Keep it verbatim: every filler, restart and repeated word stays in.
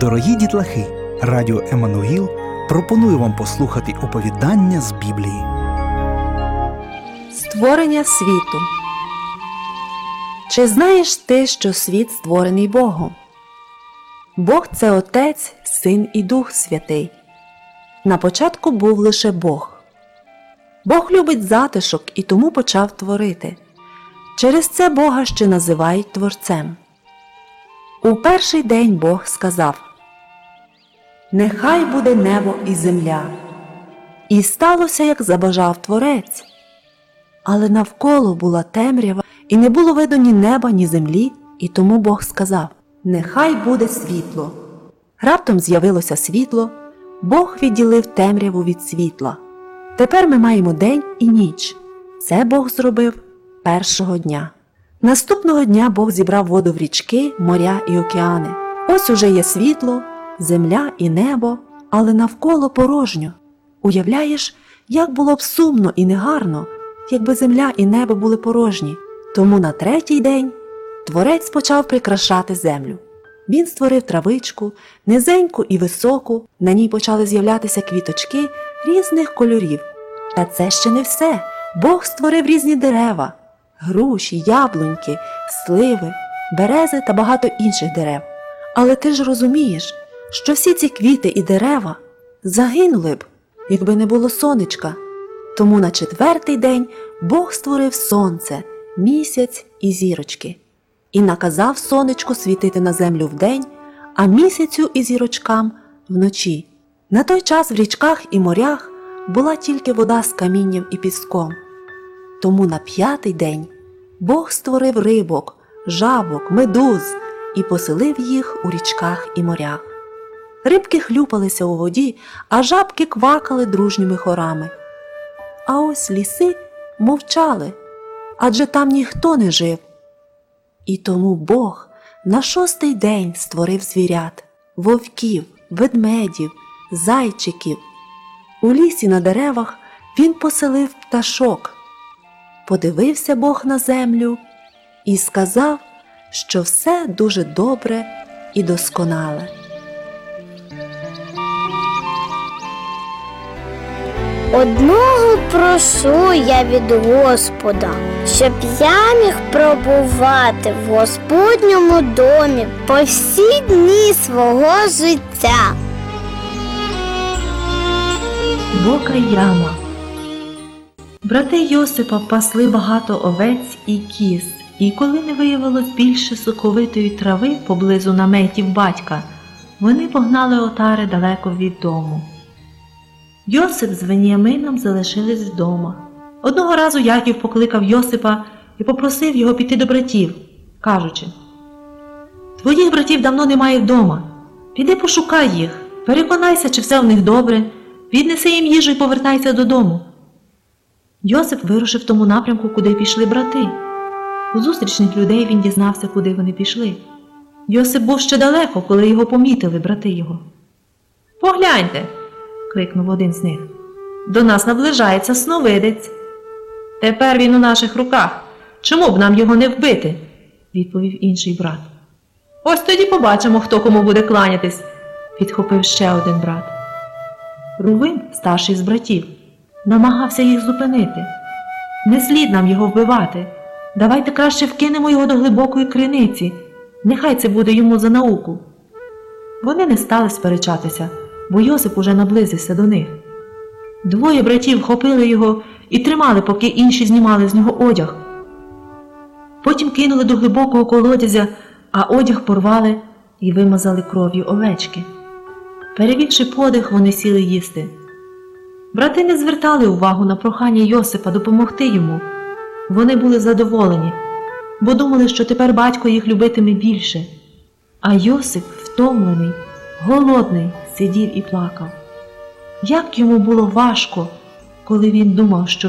Дорогі дітлахи, Радіо Еммануїл пропонує вам послухати оповідання з Біблії. Створення світу. Чи знаєш ти, що світ створений Богом? Бог – це Отець, Син і Дух Святий. На початку був лише Бог. Бог любить затишок і тому почав творити. Через це Бога ще називають Творцем. У перший день Бог сказав: «Нехай буде небо і земля». І сталося, як забажав Творець. Але навколо була темрява, і не було видно ні неба, ні землі, і тому Бог сказав: «Нехай буде світло». Раптом з'явилося світло, Бог відділив темряву від світла. Тепер ми маємо день і ніч. Це Бог зробив першого дня. Наступного дня Бог зібрав воду в річки, моря і океани. Ось уже є світло, земля і небо, але навколо порожньо. Уявляєш, як було б сумно і негарно, якби земля і небо були порожні. Тому на третій день Творець почав прикрашати землю. Він створив травичку, низеньку і високу, на ній почали з'являтися квіточки різних кольорів. Та це ще не все. Бог створив різні дерева – груші, яблуньки, сливи, берези та багато інших дерев. Але ти ж розумієш, що всі ці квіти і дерева загинули б, якби не було сонечка. Тому на четвертий день Бог створив сонце, місяць і зірочки. І наказав сонечку світити на землю вдень, а місяцю і зірочкам вночі. На той час в річках і морях була тільки вода з камінням і піском. Тому на п'ятий день Бог створив рибок, жабок, медуз і поселив їх у річках і морях. Рибки хлюпалися у воді, а жабки квакали дружніми хорами. А ось ліси мовчали, адже там ніхто не жив. І тому Бог на шостий день створив звірят – вовків, ведмедів, зайчиків. У лісі на деревах він поселив пташок. Подивився Бог на землю і сказав, що все дуже добре і досконале. Одного прошу я від Господа, щоб я міг пробувати в Господньому домі по всі дні свого життя. Глибока яма. Брати Йосипа пасли багато овець і кіз, і коли не виявилось більше соковитої трави поблизу наметів батька, вони погнали отари далеко від дому. Йосип з Веніамином залишились вдома. Одного разу Яків покликав Йосипа і попросив його піти до братів, кажучи: «Твоїх братів давно немає вдома. Піди пошукай їх, переконайся, чи все в них добре, віднеси їм їжу і повертайся додому». Йосип вирушив в тому напрямку, куди пішли брати. У зустрічних людей він дізнався, куди вони пішли. Йосип був ще далеко, коли його помітили брати його. «Погляньте!» – крикнув один з них. «До нас наближається сновидець». «Тепер він у наших руках. Чому б нам його не вбити?» – відповів інший брат. «Ось тоді побачимо, хто кому буде кланятись», – підхопив ще один брат. Рувим, старший з братів, намагався їх зупинити. «Не слід нам його вбивати. Давайте краще вкинемо його до глибокої криниці. Нехай це буде йому за науку». Вони не стали сперечатися, бо Йосип уже наблизився до них. Двоє братів хопили його і тримали, поки інші знімали з нього одяг. Потім кинули до глибокого колодязя, а одяг порвали і вимазали кров'ю овечки. Перевівши подих, вони сіли їсти. Брати не звертали увагу на прохання Йосипа допомогти йому. Вони були задоволені, бо думали, що тепер батько їх любитиме більше. А Йосип, втомлений, голодний, сидів і плакав. Як йому було важко, коли він думав, що